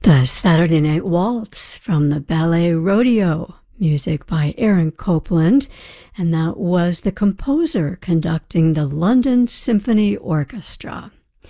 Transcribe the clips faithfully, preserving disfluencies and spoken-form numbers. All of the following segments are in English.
The Saturday Night Waltz from the Ballet Rodeo, music by Aaron Copland, and that was the composer conducting the London Symphony Orchestra.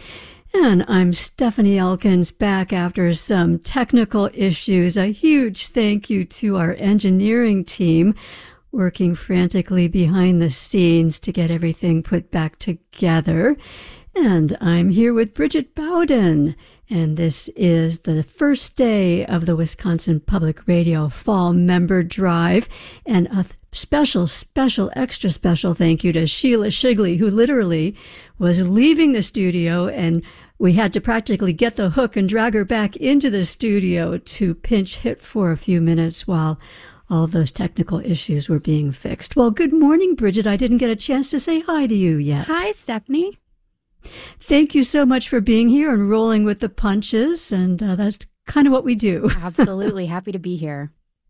And I'm Stephanie Elkins, back after some technical issues. A huge thank you to our engineering team working frantically behind the scenes to get everything put back together. And I'm here with Bridget Bowden, and this is the first day of the Wisconsin Public Radio Fall Member Drive, and a special, special, extra special thank you to Sheila Shigley, who literally was leaving the studio, and we had to practically get the hook and drag her back into the studio to pinch hit for a few minutes while all those technical issues were being fixed. Well, good morning, Bridget. I didn't get a chance to say hi to you yet. Hi, Stephanie. Thank you so much for being here and rolling with the punches, and uh, that's kind of what we do. Absolutely. Happy to be here.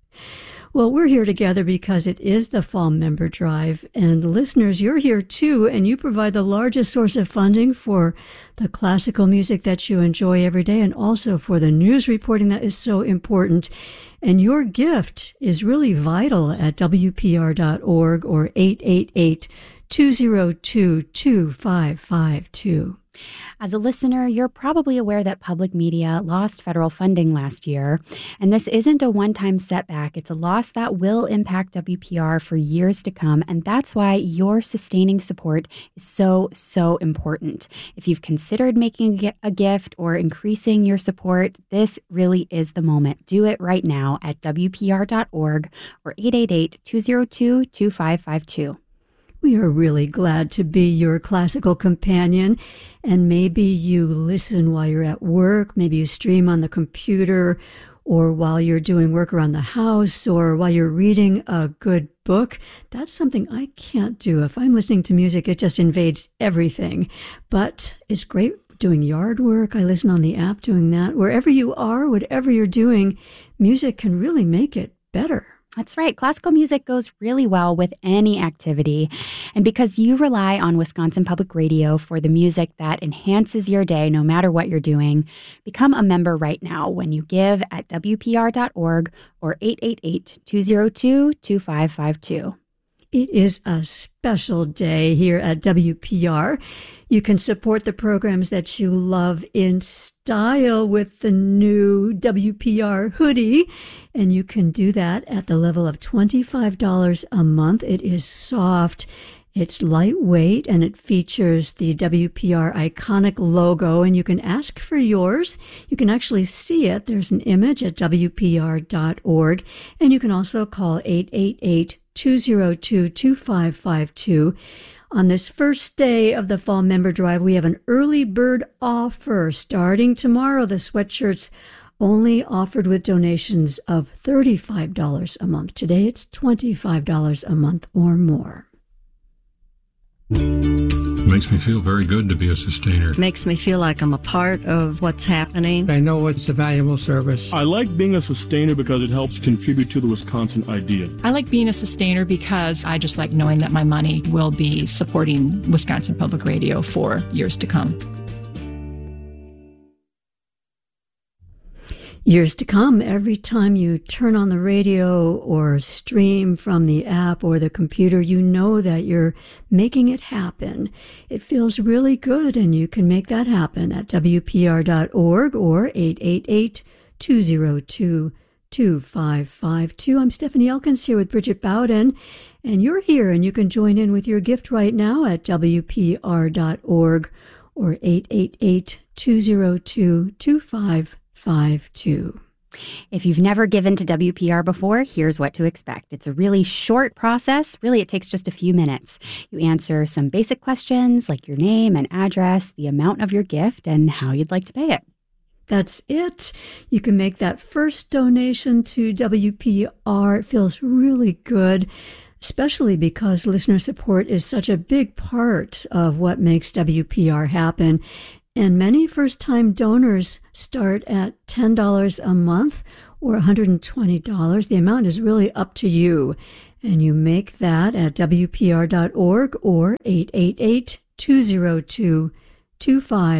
Well, we're here together because it is the Fall Member Drive, and listeners, you're here too, and you provide the largest source of funding for the classical music that you enjoy every day, and also for the news reporting that is so important. And your gift is really vital at W P R dot org or eight eight eight, two zero two, two five five two. As a listener, you're probably aware that public media lost federal funding last year, and this isn't a one-time setback. It's a loss that will impact W P R for years to come, and that's why your sustaining support is so, so important. If you've considered making a gift or increasing your support, this really is the moment. Do it right now at W P R dot org or eight eight eight, two zero two, two five five two. We are really glad to be your classical companion, and maybe you listen while you're at work, maybe you stream on the computer, or while you're doing work around the house, or while you're reading a good book. That's something I can't do. If I'm listening to music, it just invades everything. But it's great doing yard work. I listen on the app doing that. Wherever you are, whatever you're doing, music can really make it better. That's right. Classical music goes really well with any activity. And because you rely on Wisconsin Public Radio for the music that enhances your day no matter what you're doing, become a member right now when you give at W P R dot org or eight eight eight, two zero two, two five five two. It is a special day here at W P R. You can support the programs that you love in style with the new W P R hoodie, and you can do that at the level of twenty-five dollars a month. It is soft, it's lightweight, and it features the W P R iconic logo, and you can ask for yours. You can actually see it. There's an image at W P R dot org, and you can also call eight eight eight, two zero two, two five five two. On this first day of the Fall Member Drive, we have an early bird offer. Starting tomorrow, the sweatshirts only offered with donations of thirty-five dollars a month. Today, it's twenty-five dollars a month or more. Makes me feel very good to be a sustainer. Makes me feel like I'm a part of what's happening. I know it's a valuable service. I like being a sustainer because it helps contribute to the Wisconsin idea. I like being a sustainer because I just like knowing that my money will be supporting Wisconsin Public Radio for years to come. Years to come, every time you turn on the radio or stream from the app or the computer, you know that you're making it happen. It feels really good, and you can make that happen at W P R dot org or eight eight eight, two zero two, two five five two. I'm Stephanie Elkins here with Bridget Bowden, and you're here, and you can join in with your gift right now at W P R dot org or eight eight eight, two zero two, two five five two. If you've never given to W P R before, here's what to expect. It's a really short process. Really, it takes just a few minutes. You answer some basic questions like your name and address, the amount of your gift, and how you'd like to pay it. That's it. You can make that first donation to W P R. It feels really good, especially because listener support is such a big part of what makes W P R happen. And many first-time donors start at ten dollars a month or one hundred twenty dollars. The amount is really up to you. And you make that at W P R dot org or eight eight eight, two zero two, two five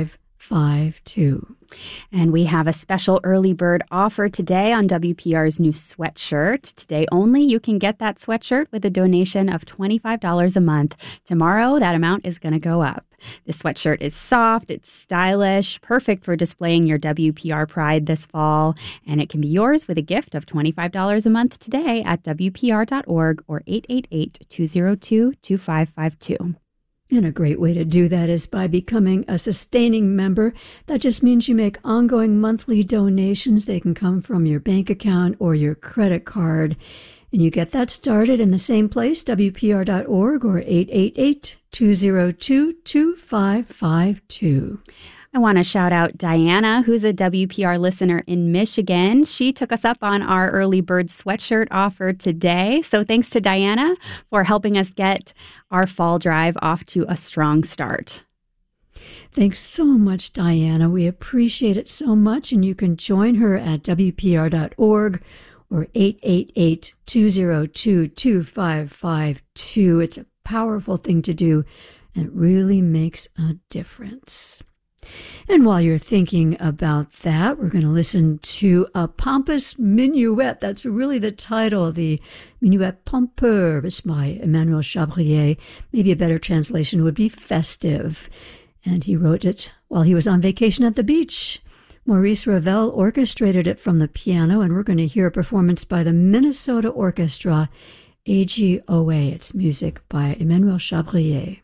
five two. And we have a special early bird offer today on W P R's new sweatshirt. Today only, you can get that sweatshirt with a donation of twenty-five dollars a month. Tomorrow, that amount is going to go up. The sweatshirt is soft, it's stylish, perfect for displaying your W P R pride this fall. And it can be yours with a gift of twenty-five dollars a month today at W P R dot org or eight eight eight, two zero two, two five five two. And a great way to do that is by becoming a sustaining member. That just means you make ongoing monthly donations. They can come from your bank account or your credit card. And you get that started in the same place, W P R dot org or eight eight eight, two zero two, two five five two. I want to shout out Diana, who's a W P R listener in Michigan. She took us up on our early bird sweatshirt offer today. So thanks to Diana for helping us get our fall drive off to a strong start. Thanks so much, Diana. We appreciate it so much. And you can join her at W P R dot org or eight eight eight, two zero two, two five five two. It's a powerful thing to do, and it really makes a difference. And while you're thinking about that, we're going to listen to a pompous minuet. That's really the title, the Minuet Pompeux. It's by Emmanuel Chabrier. Maybe a better translation would be festive. And he wrote it while he was on vacation at the beach. Maurice Ravel orchestrated it from the piano, and we're going to hear a performance by the Minnesota Orchestra, A G O A. It's music by Emmanuel Chabrier.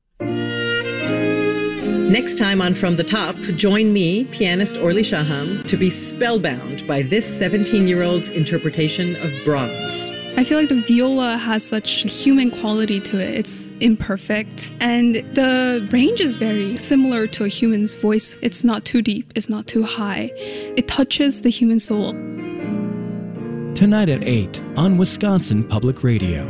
Next time on From the Top, join me, pianist Orly Shaham, to be spellbound by this seventeen-year-old's interpretation of Brahms. I feel like the viola has such a human quality to it. It's imperfect. And the range is very similar to a human's voice. It's not too deep. It's not too high. It touches the human soul. Tonight at eight on Wisconsin Public Radio.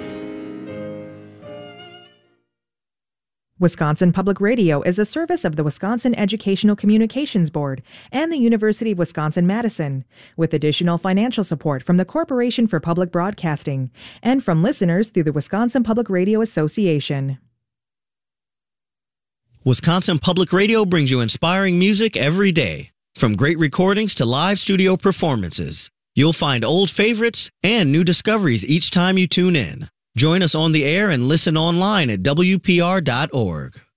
Wisconsin Public Radio is a service of the Wisconsin Educational Communications Board and the University of Wisconsin-Madison, with additional financial support from the Corporation for Public Broadcasting and from listeners through the Wisconsin Public Radio Association. Wisconsin Public Radio brings you inspiring music every day. From great recordings to live studio performances, you'll find old favorites and new discoveries each time you tune in. Join us on the air and listen online at W P R dot org.